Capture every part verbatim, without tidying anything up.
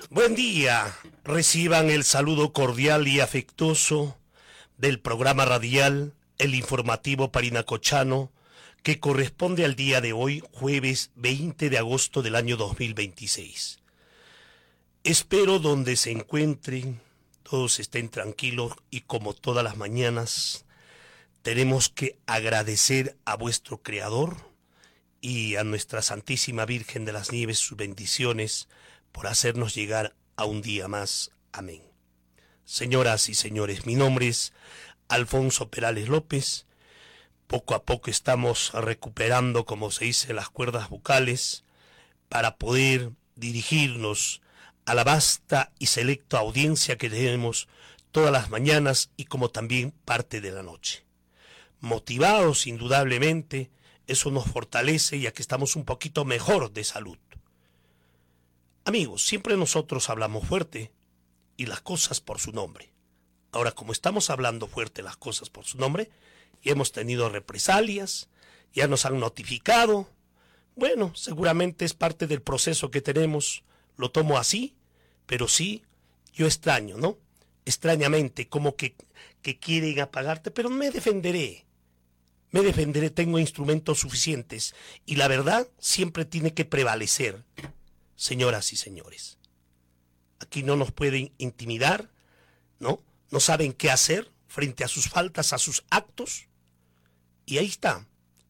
Buen día, reciban el saludo cordial y afectuoso del programa radial El Informativo Parinacochano, que corresponde al día de hoy, jueves veinte de agosto del año dos mil veintiséis. Espero donde se encuentren, todos estén tranquilos y como todas las mañanas, tenemos que agradecer a vuestro Creador y a nuestra Santísima Virgen de las Nieves sus bendiciones por hacernos llegar a un día más. Amén. Señoras y señores, mi nombre es Alfonso Perales López. Poco a poco estamos recuperando, como se dice, las cuerdas vocales para poder dirigirnos a la vasta y selecta audiencia que tenemos todas las mañanas y como también parte de la noche. Motivados, indudablemente, eso nos fortalece ya que estamos un poquito mejor de salud. Amigos, siempre nosotros hablamos fuerte y las cosas por su nombre. Ahora, como estamos hablando fuerte las cosas por su nombre, y hemos tenido represalias, ya nos han notificado, bueno, seguramente es parte del proceso que tenemos, lo tomo así, pero sí, yo extraño, ¿no? Extrañamente, como que, que quieren apagarte, pero me defenderé. Me defenderé, tengo instrumentos suficientes y la verdad siempre tiene que prevalecer. Señoras y señores, aquí no nos pueden intimidar, ¿no? No saben qué hacer frente a sus faltas, a sus actos. Y ahí está.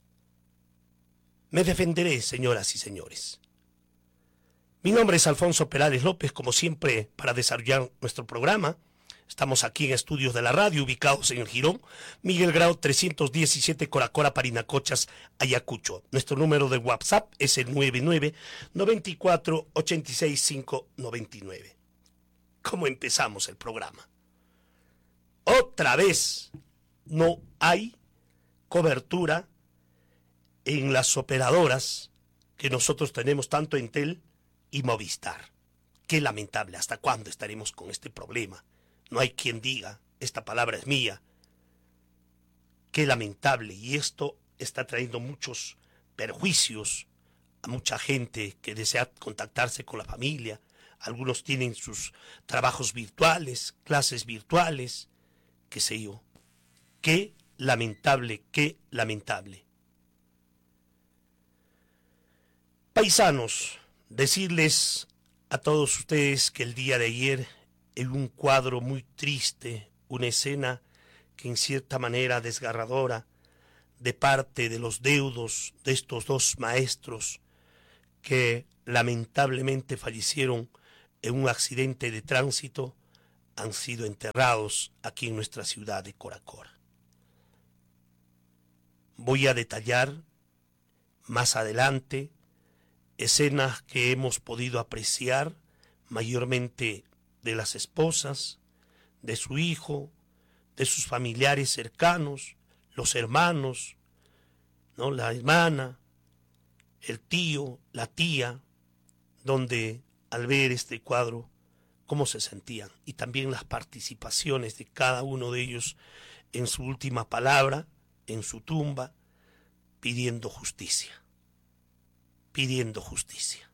Me defenderé, señoras y señores. Mi nombre es Alfonso Perales López, como siempre, para desarrollar nuestro programa. Estamos aquí en estudios de la radio, ubicados en el Jirón, Miguel Grau trescientos diecisiete, Coracora, Parinacochas, Ayacucho. Nuestro número de WhatsApp es el nueve nueve, nueve cuatro, ocho seis cinco, nueve nueve. ¿Cómo empezamos el programa? Otra vez no hay cobertura en las operadoras que nosotros tenemos, tanto Entel y Movistar. Qué lamentable, ¿hasta cuándo estaremos con este problema? No hay quien diga, esta palabra es mía. Qué lamentable, y esto está trayendo muchos perjuicios a mucha gente que desea contactarse con la familia. Algunos tienen sus trabajos virtuales, clases virtuales, qué sé yo. Qué lamentable, qué lamentable. Paisanos, decirles a todos ustedes que el día de ayer, en un cuadro muy triste, una escena que en cierta manera desgarradora, de parte de los deudos de estos dos maestros que lamentablemente fallecieron en un accidente de tránsito, han sido enterrados aquí en nuestra ciudad de Coracora. Voy a detallar más adelante escenas que hemos podido apreciar, mayormente de las esposas, de su hijo, de sus familiares cercanos, los hermanos, ¿no? La hermana, el tío, la tía, donde al ver este cuadro, cómo se sentían, y también las participaciones de cada uno de ellos en su última palabra, en su tumba, pidiendo justicia, pidiendo justicia.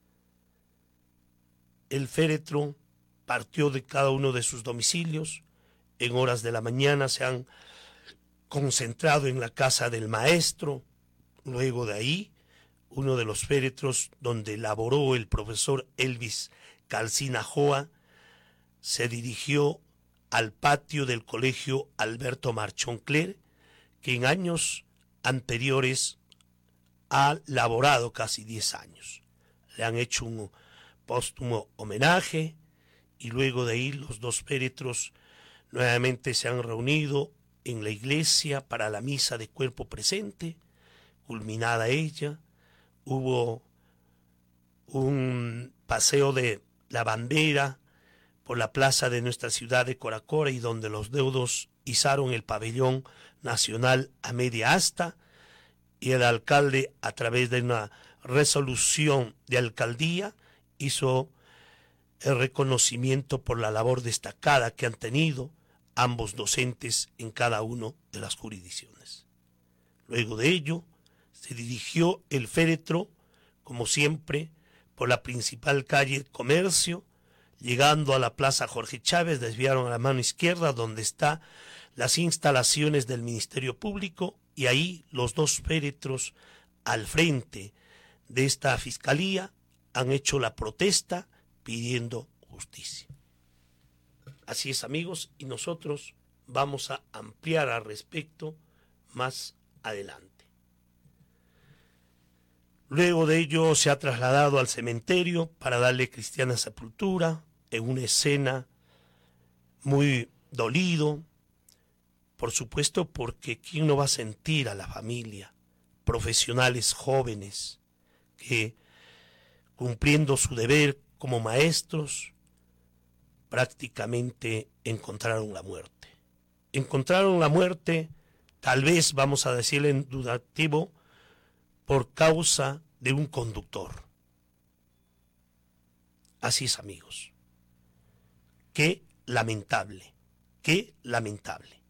El féretro partió de cada uno de sus domicilios. En horas de la mañana se han concentrado en la casa del maestro. Luego de ahí, uno de los féretros donde laboró el profesor Elvis Calcina Joa se dirigió al patio del colegio Alberto Marchón Cler, que en años anteriores ha laborado casi diez años. Le han hecho un póstumo homenaje y luego de ahí los dos féretros nuevamente se han reunido en la iglesia para la misa de cuerpo presente. Culminada ella, hubo un paseo de la bandera por la plaza de nuestra ciudad de Coracora y donde los deudos izaron el pabellón nacional a media asta, y el alcalde, a través de una resolución de alcaldía, hizo el reconocimiento por la labor destacada que han tenido ambos docentes en cada una de las jurisdicciones. Luego de ello, se dirigió el féretro, como siempre, por la principal calle Comercio, Llegando a la Plaza Jorge Chávez, desviaron a la mano izquierda donde están las instalaciones del Ministerio Público y ahí los dos féretros al frente de esta fiscalía han hecho la protesta pidiendo justicia. Así es, amigos, y nosotros vamos a ampliar al respecto más adelante. Luego de ello se ha trasladado al cementerio para darle cristiana sepultura en una escena muy dolido, por supuesto, porque ¿quién no va a sentir a la familia? Profesionales jóvenes que, cumpliendo su deber como maestros, prácticamente encontraron la muerte. Encontraron la muerte, tal vez vamos a decirle en dudativo, por causa de un conductor. Así es, amigos. Qué lamentable, qué lamentable.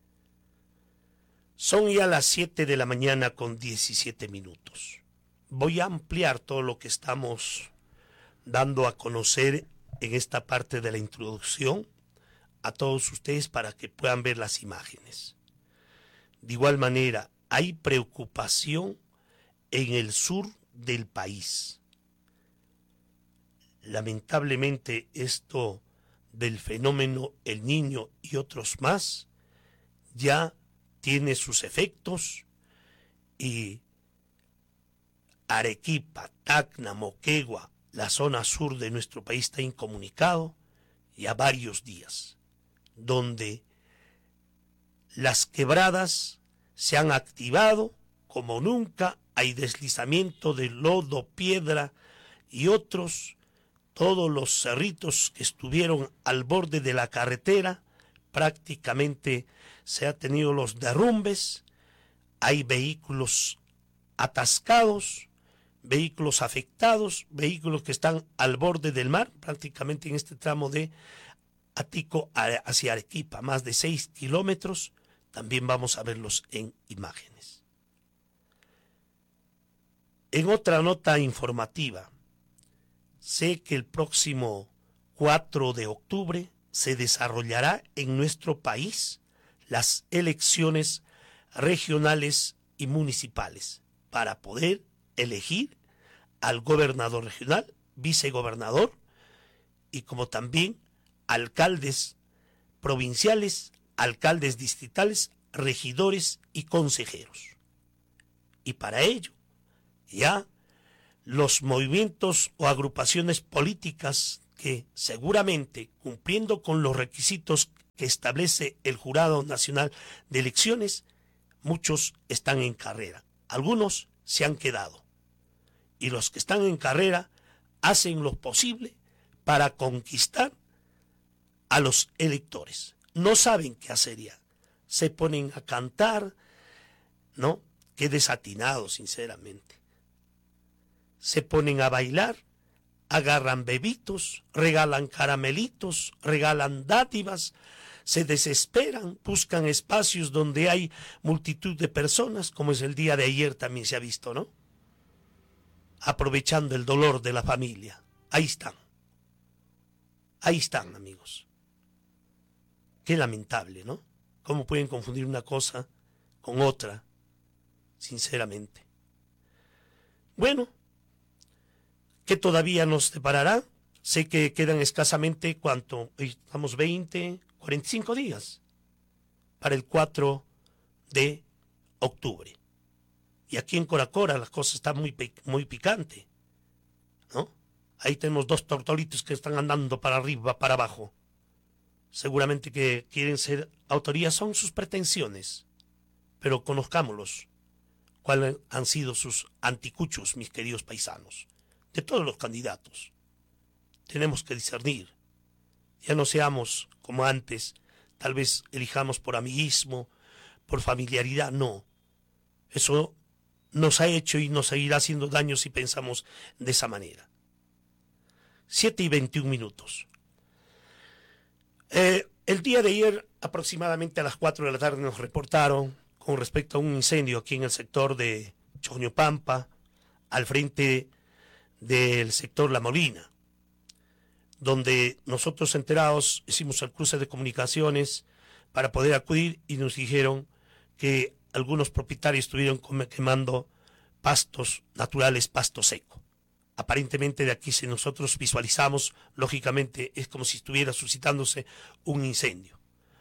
Son ya las siete de la mañana con diecisiete minutos. Voy a ampliar todo lo que estamos dando a conocer en esta parte de la introducción a todos ustedes para que puedan ver las imágenes. De igual manera, hay preocupación en el sur del país. Lamentablemente, esto del fenómeno El Niño y otros más ya tiene sus efectos y Arequipa, Tacna, Moquegua, la zona sur de nuestro país está incomunicado ya varios días, donde las quebradas se han activado como nunca, hay deslizamiento de lodo, piedra y otros, todos los cerritos que estuvieron al borde de la carretera, prácticamente se ha tenido los derrumbes, hay vehículos atascados, vehículos afectados, vehículos que están al borde del mar, prácticamente en este tramo de Atico hacia Arequipa, más de seis kilómetros, también vamos a verlos en imágenes. En otra nota informativa, sé que el próximo cuatro de octubre se desarrollará en nuestro país las elecciones regionales y municipales para poder elegir al gobernador regional, vicegobernador y como también alcaldes provinciales, alcaldes distritales, regidores y consejeros. Y para ello, ya los movimientos o agrupaciones políticas que seguramente, cumpliendo con los requisitos que establece el Jurado Nacional de Elecciones, muchos están en carrera. Algunos se han quedado. Y los que están en carrera hacen lo posible para conquistar a los electores. No saben qué hacer ya. Se ponen a cantar, ¿no? Qué desatinados, sinceramente. Se ponen a bailar, agarran bebitos, regalan caramelitos, regalan dádivas, se desesperan, buscan espacios donde hay multitud de personas, como es el día de ayer también se ha visto, ¿no? Aprovechando el dolor de la familia. Ahí están. Ahí están, amigos. Qué lamentable, ¿no? ¿Cómo pueden confundir una cosa con otra? Sinceramente. Bueno, ¿qué todavía nos separará? Sé que quedan escasamente, ¿cuánto? Estamos veinte, cuarenta y cinco días para el cuatro de octubre. Y aquí en Coracora las cosas están muy, muy picante, ¿no? Ahí tenemos dos tortolitos que están andando para arriba, para abajo. Seguramente que quieren ser autoridad, son sus pretensiones, pero conozcámoslos. ¿Cuáles han sido sus anticuchos, mis queridos paisanos? De todos los candidatos. Tenemos que discernir. Ya no seamos como antes, tal vez elijamos por amiguismo, por familiaridad, no. Eso nos ha hecho y nos seguirá haciendo daño si pensamos de esa manera. siete y veintiún minutos. Eh, el día de ayer, aproximadamente a las cuatro de la tarde, nos reportaron con respecto a un incendio aquí en el sector de Choñopampa, al frente del sector La Molina, donde nosotros enterados hicimos el cruce de comunicaciones para poder acudir y nos dijeron que algunos propietarios estuvieron quemando pastos naturales, pasto seco. Aparentemente de aquí, si nosotros visualizamos, lógicamente es como si estuviera suscitándose un incendio.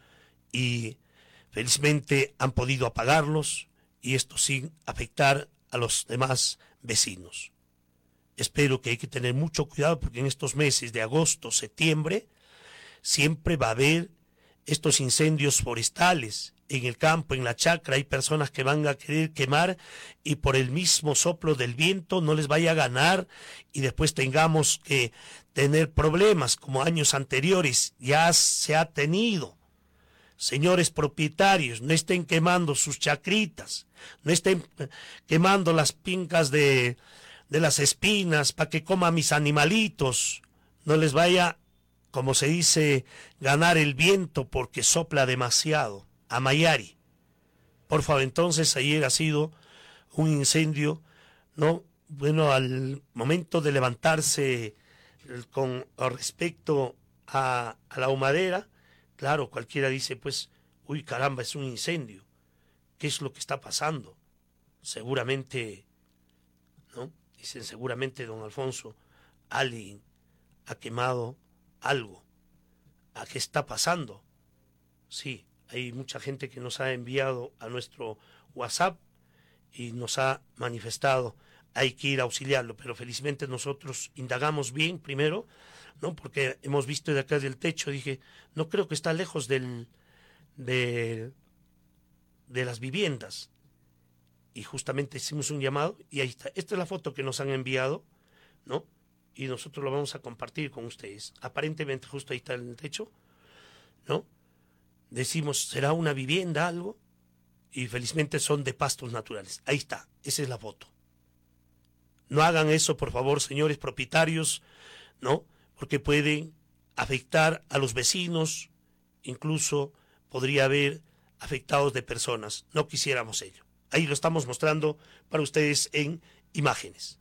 Y felizmente han podido apagarlos y esto sin afectar a los demás vecinos. Espero que hay que tener mucho cuidado porque en estos meses de agosto, septiembre, siempre va a haber estos incendios forestales. En el campo, en la chacra, hay personas que van a querer quemar y por el mismo soplo del viento no les vaya a ganar y después tengamos que tener problemas como años anteriores ya se ha tenido. Señores propietarios, no estén quemando sus chacritas, no estén quemando las pincas de, de las espinas para que coman mis animalitos. No les vaya, como se dice, ganar el viento porque sopla demasiado. A Mayari. Por favor, entonces ayer ha sido un incendio, ¿no? Bueno, al momento de levantarse con respecto a, a la humadera, claro, cualquiera dice, pues, uy, caramba, es un incendio. ¿Qué es lo que está pasando? Seguramente, ¿no? Dicen, seguramente, don Alfonso, alguien ha quemado algo. ¿A qué está pasando? Sí. Hay mucha gente que nos ha enviado a nuestro WhatsApp y nos ha manifestado, hay que ir a auxiliarlo, pero felizmente nosotros indagamos bien primero, ¿no? Porque hemos visto de acá del techo, dije, no creo que está lejos del, de, de las viviendas. Y justamente hicimos un llamado y ahí está. Esta es la foto que nos han enviado, ¿no? Y nosotros lo vamos a compartir con ustedes. Aparentemente justo ahí está en el techo, ¿no? Decimos, ¿será una vivienda algo? Y felizmente son de pastos naturales. Ahí está, esa es la foto. No hagan eso, por favor, señores propietarios, ¿no? Porque pueden afectar a los vecinos, incluso podría haber afectados de personas. No quisiéramos ello. Ahí lo estamos mostrando para ustedes en imágenes.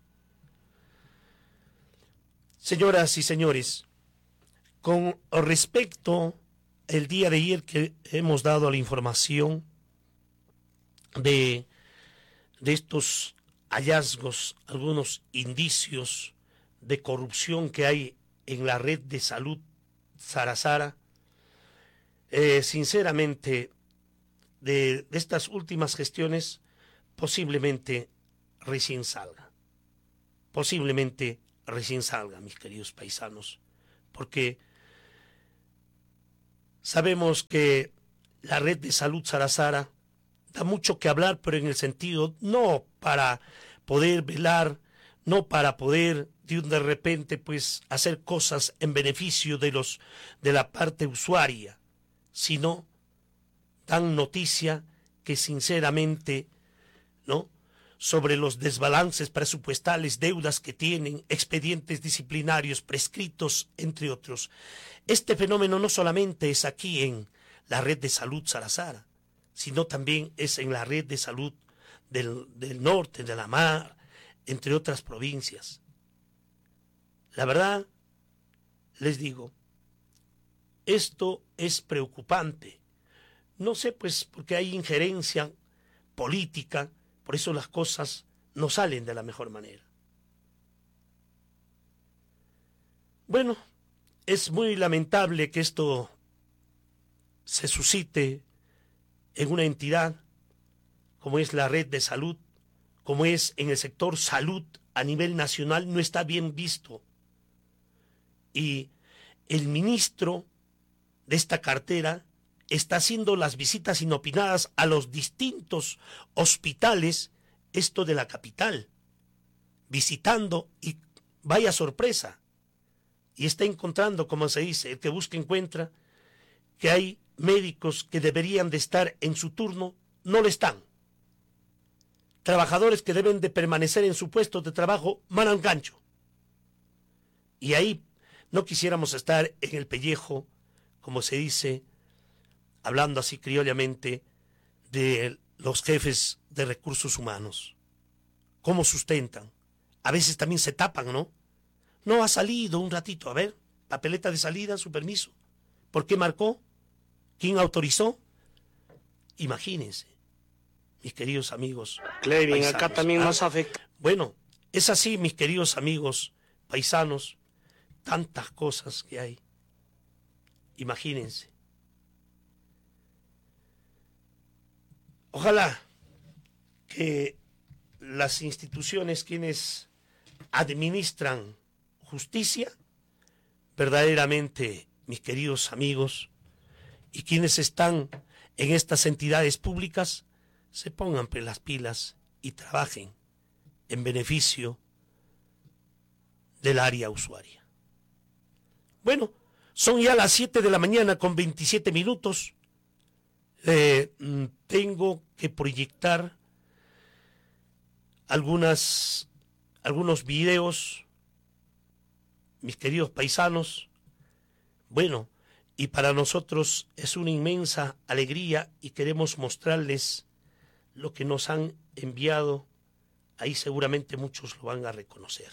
Señoras y señores, con respecto el día de ayer que hemos dado la información de, de estos hallazgos, algunos indicios de corrupción que hay en la red de salud Sarasara, eh, sinceramente, de, de estas últimas gestiones, posiblemente recién salga. Posiblemente recién salga, mis queridos paisanos, porque sabemos que la red de salud Sarasara da mucho que hablar, pero en el sentido no para poder velar, no para poder de un de repente pues hacer cosas en beneficio de los de la parte usuaria, sino dan noticia que sinceramente, ¿no? Sobre los desbalances presupuestales, deudas que tienen, expedientes disciplinarios prescritos, entre otros. Este fenómeno no solamente es aquí en la red de salud Sarasara, sino también es en la red de salud del, del norte, de la mar, entre otras provincias. La verdad, les digo, esto es preocupante. No sé, pues, porque hay injerencia política, por eso las cosas no salen de la mejor manera. Bueno, es muy lamentable que esto se suscite en una entidad como es la red de salud, como es en el sector salud a nivel nacional, no está bien visto. Y el ministro de esta cartera está haciendo las visitas inopinadas a los distintos hospitales, esto de la capital, visitando y vaya sorpresa, y está encontrando, como se dice, el que busca encuentra, que hay médicos que deberían de estar en su turno, no lo están. Trabajadores que deben de permanecer en su puesto de trabajo, van al gancho. Y ahí no quisiéramos estar en el pellejo, como se dice, hablando así criollamente, de los jefes de recursos humanos. ¿Cómo sustentan? A veces también se tapan, ¿no? No ha salido un ratito, a ver, papeleta de salida, su permiso. ¿Por qué marcó? ¿Quién autorizó? Imagínense, mis queridos amigos. Clevin, paisanos, acá también ¿ah? nos afecta. Bueno, es así, mis queridos amigos paisanos, tantas cosas que hay. Imagínense. Ojalá que las instituciones quienes administran justicia, verdaderamente, mis queridos amigos, y quienes están en estas entidades públicas, se pongan las pilas y trabajen en beneficio del área usuaria. Bueno, son ya las siete de la mañana con veintisiete minutos. Eh, tengo que proyectar algunas, algunos videos, mis queridos paisanos. Bueno, y para nosotros es una inmensa alegría y queremos mostrarles lo que nos han enviado. Ahí seguramente muchos lo van a reconocer.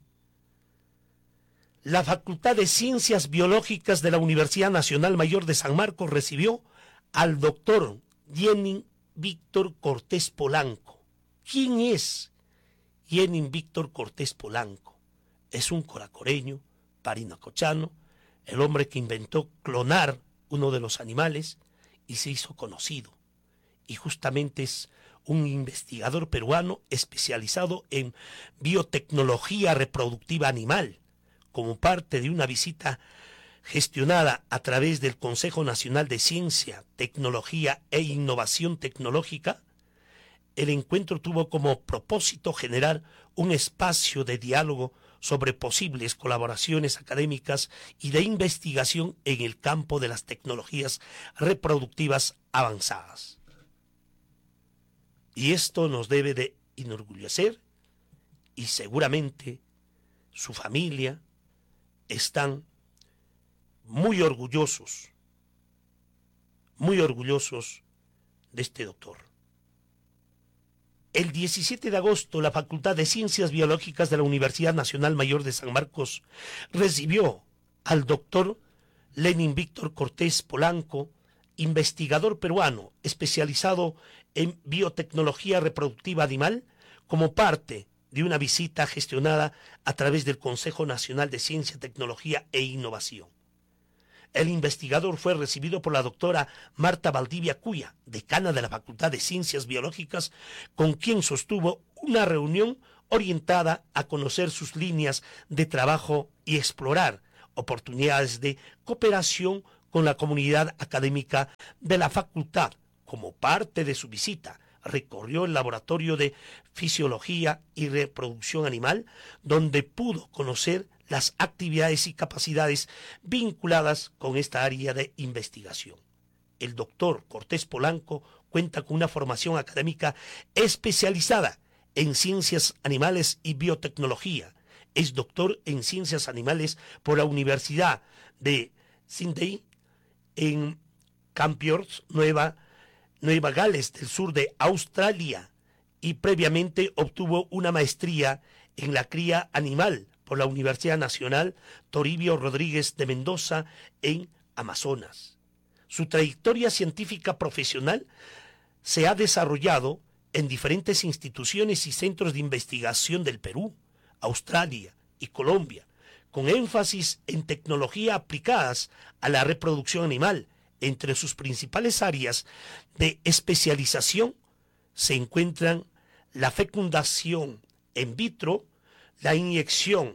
La Facultad de Ciencias Biológicas de la Universidad Nacional Mayor de San Marcos recibió al doctor Yenin Víctor Cortés Polanco. ¿Quién es Yenin Víctor Cortés Polanco? Es un coracoreño, parinacochano, el hombre que inventó clonar uno de los animales y se hizo conocido. Y justamente es un investigador peruano especializado en biotecnología reproductiva animal, como parte de una visita gestionada a través del Consejo Nacional de Ciencia, Tecnología e Innovación Tecnológica. El encuentro tuvo como propósito generar un espacio de diálogo sobre posibles colaboraciones académicas y de investigación en el campo de las tecnologías reproductivas avanzadas. Y esto nos debe de enorgullecer, y seguramente su familia están muy orgullosos, muy orgullosos de este doctor. El diecisiete de agosto, la Facultad de Ciencias Biológicas de la Universidad Nacional Mayor de San Marcos recibió al doctor Yenin Víctor Cortés Polanco, investigador peruano especializado en biotecnología reproductiva animal, como parte de una visita gestionada a través del Consejo Nacional de Ciencia, Tecnología e Innovación. El investigador fue recibido por la doctora Marta Valdivia Cuya, decana de la Facultad de Ciencias Biológicas, con quien sostuvo una reunión orientada a conocer sus líneas de trabajo y explorar oportunidades de cooperación con la comunidad académica de la facultad. Como parte de su visita, recorrió el laboratorio de fisiología y reproducción animal, donde pudo conocer las actividades y capacidades vinculadas con esta área de investigación. El doctor Cortés Polanco cuenta con una formación académica especializada en ciencias animales y biotecnología. Es doctor en ciencias animales por la Universidad de Sydney en Campions, Nueva, Nueva Gales del Sur de Australia, y previamente obtuvo una maestría en la cría animal por la Universidad Nacional Toribio Rodríguez de Mendoza en Amazonas. Su trayectoria científica profesional se ha desarrollado en diferentes instituciones y centros de investigación del Perú, Australia y Colombia, con énfasis en tecnología aplicadas a la reproducción animal. Entre sus principales áreas de especialización se encuentran la fecundación in vitro, la inyección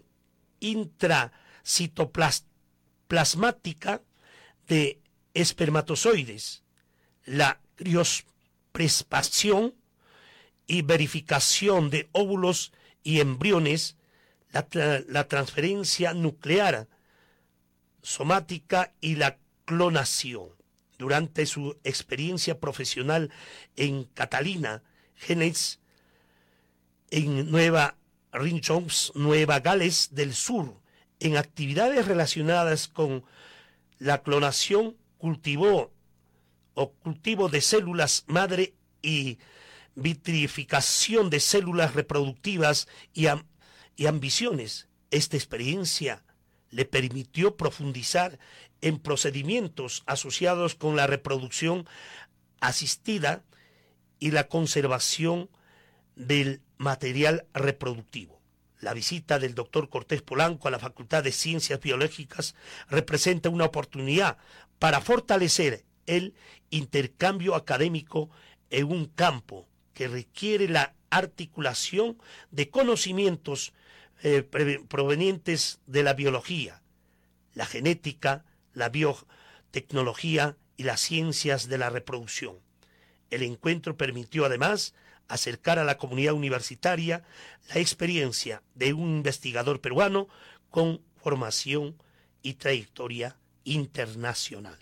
intracitoplasmática de espermatozoides, la crioprespación y verificación de óvulos y embriones, la, tra la transferencia nuclear somática y la clonación. Durante su experiencia profesional en Catalina, Genes, en Nueva Rinchons, Nueva Gales del Sur, en actividades relacionadas con la clonación, cultivó o cultivo de células madre y vitrificación de células reproductivas y, am y ambiciones. Esta experiencia le permitió profundizar en procedimientos asociados con la reproducción asistida y la conservación del material reproductivo. La visita del doctor Cortés Polanco a la Facultad de Ciencias Biológicas representa una oportunidad para fortalecer el intercambio académico en un campo que requiere la articulación de conocimientos eh, provenientes de la biología, la genética, la biotecnología y las ciencias de la reproducción. El encuentro permitió además acercar a la comunidad universitaria la experiencia de un investigador peruano con formación y trayectoria internacional.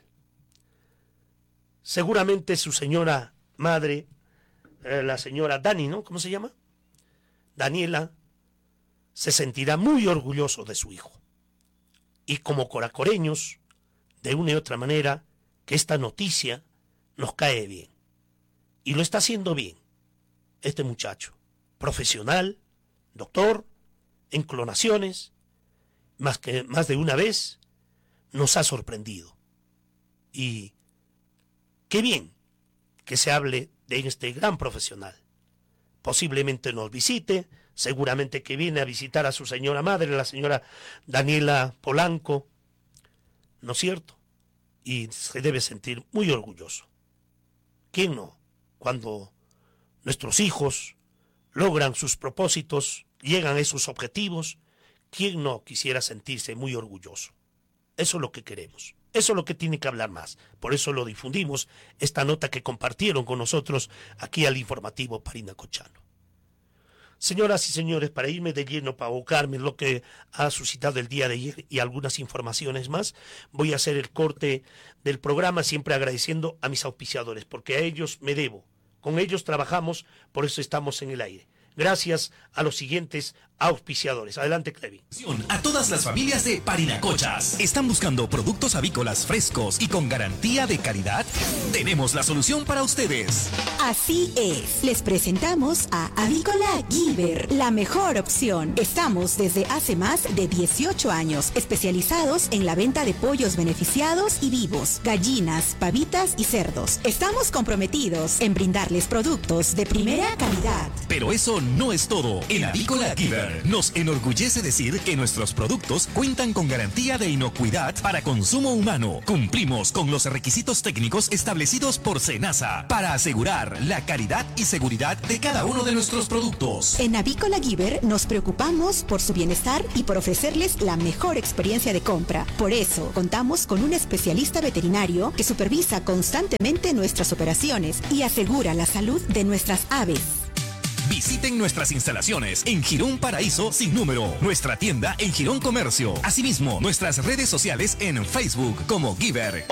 Seguramente su señora madre, eh, la señora Dani, ¿no? ¿Cómo se llama? Daniela, se sentirá muy orgulloso de su hijo. Y como coracoreños, de una y otra manera, que esta noticia nos cae bien. Y lo está haciendo bien este muchacho, profesional, doctor, en clonaciones, más, que, más de una vez nos ha sorprendido. Y qué bien que se hable de este gran profesional. Posiblemente nos visite, seguramente que viene a visitar a su señora madre, la señora Daniela Polanco, ¿no es cierto? Y se debe sentir muy orgulloso. ¿Quién no? Cuando nuestros hijos logran sus propósitos, llegan a esos objetivos, ¿quién no quisiera sentirse muy orgulloso? Eso es lo que queremos. Eso es lo que tiene que hablar más. Por eso lo difundimos, esta nota que compartieron con nosotros aquí al informativo Parinacochano. Señoras y señores, para irme de lleno, para abocarme en lo que ha suscitado el día de ayer y algunas informaciones más, voy a hacer el corte del programa, siempre agradeciendo a mis auspiciadores, porque a ellos me debo. Con ellos trabajamos, por eso estamos en el aire. Gracias a los siguientes auspiciadores. Adelante, Clevin. A todas las familias de Parinacochas. ¿Están buscando productos avícolas frescos y con garantía de calidad? Tenemos la solución para ustedes. Así es. Les presentamos a Avícola Giver, la mejor opción. Estamos desde hace más de dieciocho años especializados en la venta de pollos beneficiados y vivos, gallinas, pavitas y cerdos. Estamos comprometidos en brindarles productos de primera calidad. Pero eso no es todo. En Avícola Giver nos enorgullece decir que nuestros productos cuentan con garantía de inocuidad para consumo humano. Cumplimos con los requisitos técnicos establecidos por SENASA para asegurar la calidad y seguridad de cada uno de nuestros productos. En Avícola Giver nos preocupamos por su bienestar y por ofrecerles la mejor experiencia de compra. Por eso contamos con un especialista veterinario que supervisa constantemente nuestras operaciones y asegura la salud de nuestras aves. Visiten nuestras instalaciones en Girón Paraíso sin número, nuestra tienda en Girón Comercio. Asimismo, nuestras redes sociales en Facebook como Giver.